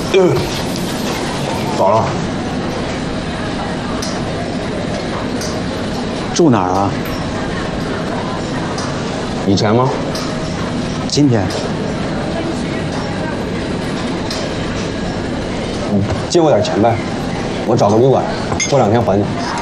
走了。 住哪儿啊？ 以前吗？ 今天。 借我点钱呗，我找个旅馆，过2天还你。